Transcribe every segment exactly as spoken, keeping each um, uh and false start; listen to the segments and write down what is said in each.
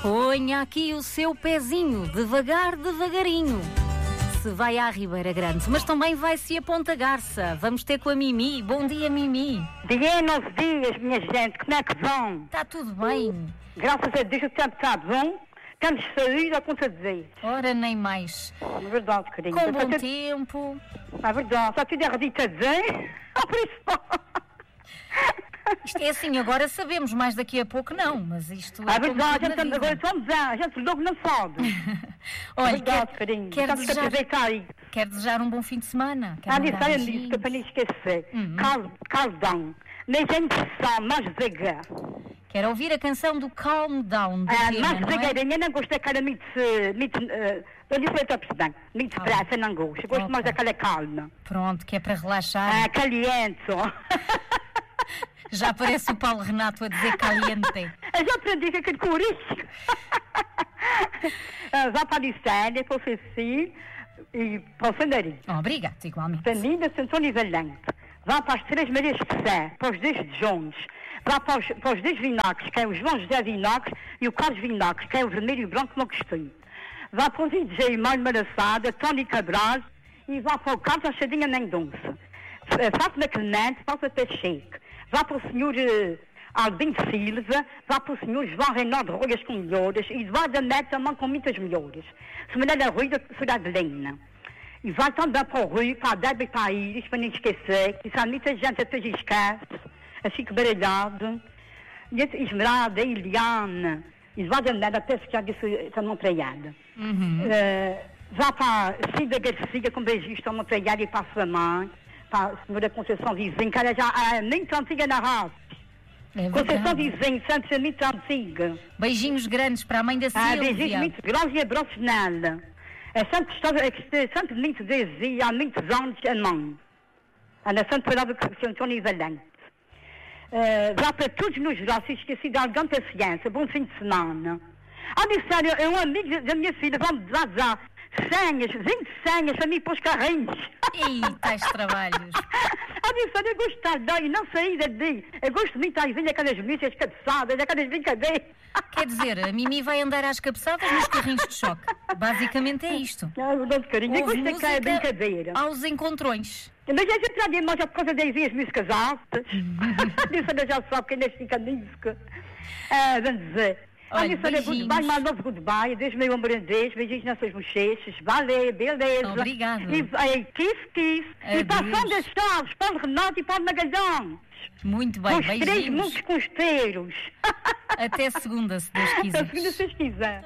Ponha aqui o seu pezinho, devagar, devagarinho. Se vai à Ribeira Grande, mas também vai-se a Ponta Garça. Vamos ter com a Mimi. Bom dia, Mimi. Dia, nove dias, minha gente, como é que vão? Está tudo bem? Graças a Deus o tempo está bom. Temos saúde a conta de dizer. Ora, nem mais. É verdade, carinho. Com bom tudo... tempo. É verdade, está tudo erradito a dizer. Ah, por isso. Isto é assim, agora sabemos, mais daqui a pouco não, mas isto é É verdade, a gente, agora vida. somos a, a gente logo não sabe. Olha, É verdade, quer, carinho. quer, Temos que desejar, aproveitar isso. quer desejar um bom fim de semana. Quer Ah, mandar disse, olha beijinhos. nisso, que é para nem esquecer. Uhum. Cal, caldão. Nem gente só, mais devagar. Quer ouvir a canção do Calm Down do Ah, Rema, mais não é? devagarinho, eu não gosto daquela muito, muito, uh, eu disse para perceber, muito Ah, depressa, não gosto. Eu gosto ok. mais daquela calma. Pronto, que é para relaxar. Ah, caliente. Já parece o Paulo Renato a dizer caliente. Eu já aprendi que aquele com isso. Ah, vá para a Licélia, para o Cecil e para o Sandarim. Oh, obrigado, igualmente. Sanina, Santoni e Valente. Vá para as Três Marias de Sé, para os dois de Jones. Vá para os, para os dois Vinocos, que é o João José Vinocos, e o Carlos Vinocos, que é o vermelho e o branco no costume. Vá para o D J Mário Maraçada, Tony Cabral, e vá para o Carlos Achadinha Mendonça. Fátima Clemente, Fátima Pacheco. Vá para o senhor uh, Albino Silva, vá para o senhor João Reinaldo Rogas com melhores, e Eduardo Neto também com muitas melhores. Semelhante Rui da Cidade de Helena. E vai também para o Rui, para a Débora e para a Iris, para não esquecer, que há muita gente a ter esquece, assim que baralhado. E a Esmeralda, a Eliane, Eduardo Neto, até se já disse, está Montreada. Uhum. Uh, vá para a Cida Garcia, com beijista, Montreada, e para a sua mãe. Para a senhora Conceição Vizinho, que ela já é muito antiga na raça. É Conceição verdade. Vizinho, Santos é muito antiga. Beijinhos grandes para a mãe da Ah, Silvia. beijinhos muito grandes e abraços nela. É sempre, é sempre muito dizia há muitos anos a mãe. Ela sempre falava com o Antônio Valente. Uh, vá para todos nos braços, esqueci de alguém ter ciência. Bom fim de semana. Ah, disse, olha, é um amigo da minha filha, vamos dar senhas, vinte senhas para mim para os carrinhos. Ih, tais trabalhos. Ah, disse, olha, eu gosto de estar daí, não sair dali. Eu gosto muito de ver aquelas missas cabeçadas, aquelas brincadeiras. Quer dizer, a Mimi vai andar às cabeçadas nos carrinhos de choque. Basicamente é isto. Ah, eu dou de carinho. Eu Houve gosto daquela música brincadeira. aos encontrões. Mas a gente já mais é por causa das as músicas altas. Disse, olha, já sabe que ainda fica música. Ah, vamos dizer. Olha, Olha, olha, beijinhos. goodbye, my love, goodbye. Deus meu amorandês, beijinhos nas suas bochechas. Valeu, beleza. Obrigada. E, e kiss, kiss. E para Adeus. São das Chaves, Paulo Renato e Paulo Magalhães. Muito Com bem, os três beijinhos. mundos costeiros. Até segunda, se Deus Até quiser. segunda, se Deus quiser.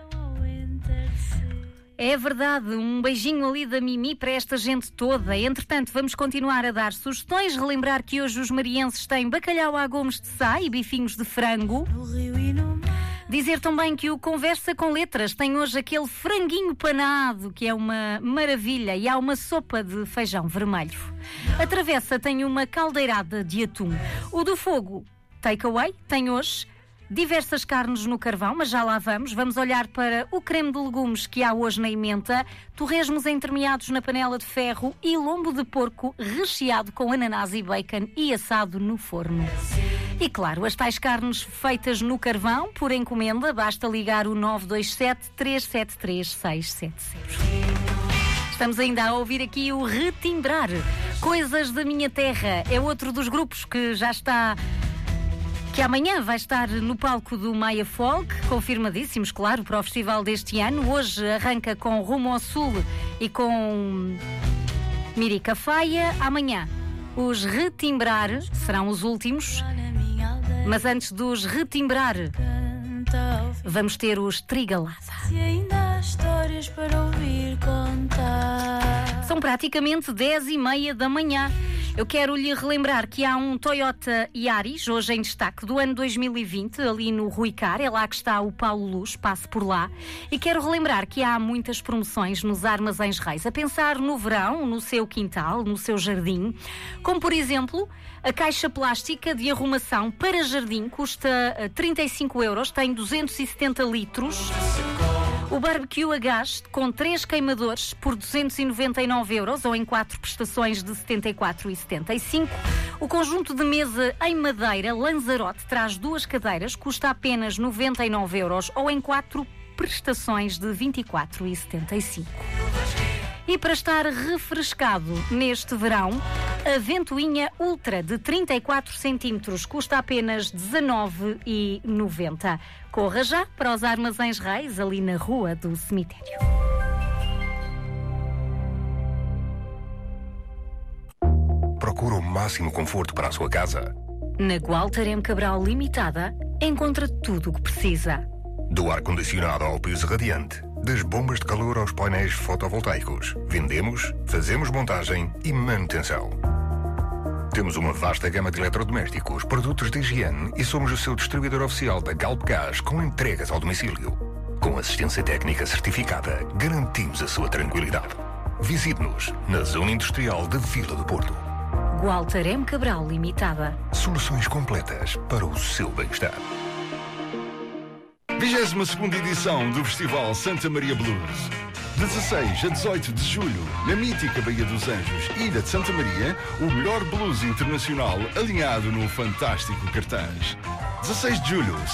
É verdade, um beijinho ali da Mimi para esta gente toda. Entretanto, vamos continuar a dar sugestões. Relembrar que hoje os marienses têm bacalhau à Gomes de Sá e bifinhos de frango. Dizer também que o Conversa com Letras tem hoje aquele franguinho panado, que é uma maravilha, e há uma sopa de feijão vermelho. A Travessa tem uma caldeirada de atum. O do Fogo, takeaway, tem hoje diversas carnes no carvão, mas já lá vamos. Vamos olhar para o creme de legumes que há hoje na ementa, torresmos entremeados na panela de ferro e lombo de porco recheado com ananás e bacon e assado no forno. E claro, as tais carnes feitas no carvão, por encomenda, basta ligar o nove dois sete, três sete três, seis sete zero. Estamos ainda a ouvir aqui o Retimbrar. Coisas da Minha Terra é outro dos grupos que já está... que amanhã vai estar no palco do Maia Folk, confirmadíssimos, claro, para o festival deste ano. Hoje arranca com Rumo ao Sul e com Mirica Faia. Amanhã os Retimbrar serão os últimos, mas antes dos Retimbrar vamos ter os Trigalada. Se ainda há histórias para ouvir contar. São praticamente dez e meia da manhã. Eu quero lhe relembrar que há um Toyota Yaris, hoje em destaque, do ano dois mil e vinte, ali no Rui Car, é lá que está o Paulo Luz, passe por lá. E quero relembrar que há muitas promoções nos Armazéns Reis, a pensar no verão, no seu quintal, no seu jardim, como por exemplo, a caixa plástica de arrumação para jardim custa trinta e cinco euros, tem duzentos e setenta litros. O barbecue a gás com três queimadores por duzentos e noventa e nove euros ou em quatro prestações de setenta e quatro e setenta e cinco. O conjunto de mesa em madeira Lanzarote traz duas cadeiras, custa apenas noventa e nove euros ou em quatro prestações de vinte e quatro euros e setenta e cinco centavos. E para estar refrescado neste verão, a ventoinha Ultra de trinta e quatro centímetros custa apenas dezenove euros e noventa centavos. Corra já para os Armazéns Reis, ali na Rua do Cemitério. Procura o máximo conforto para a sua casa. Na Gualter M. Cabral Limitada, encontra tudo o que precisa. Do ar-condicionado ao piso radiante, das bombas de calor aos painéis fotovoltaicos. Vendemos, fazemos montagem e manutenção. Temos uma vasta gama de eletrodomésticos, produtos de higiene e somos o seu distribuidor oficial da Galp Gás com entregas ao domicílio. Com assistência técnica certificada, garantimos a sua tranquilidade. Visite-nos na Zona Industrial de Vila do Porto. Gualter M. Cabral Limitada. Soluções completas para o seu bem-estar. vigésima segunda edição do Festival Santa Maria Blues. dezasseis a dezoito de julho, na mítica Baía dos Anjos, Ilha de Santa Maria, o melhor blues internacional alinhado num fantástico cartaz. dezasseis de julho,